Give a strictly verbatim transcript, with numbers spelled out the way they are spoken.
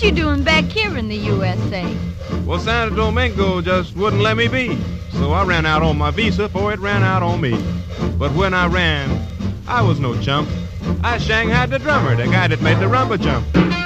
you doing back here in the U S A? Well, Santo Domingo just wouldn't let me be, so I ran out on my visa for it ran out on me. But when I ran, I was no chump. I shanghaied the drummer, the guy that made the rumba jump.